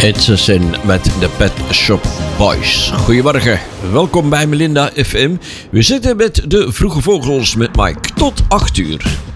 It's a Sin met de Pet Shop Boys. Goedemorgen, welkom bij Melinda FM. We zitten met de Vroege Vogels met Mike tot 8 uur.